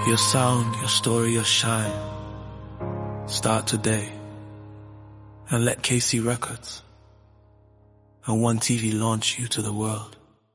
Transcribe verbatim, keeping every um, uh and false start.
Your sound, your story, your shine. Start today and let K C Records and One T V launch you to the world.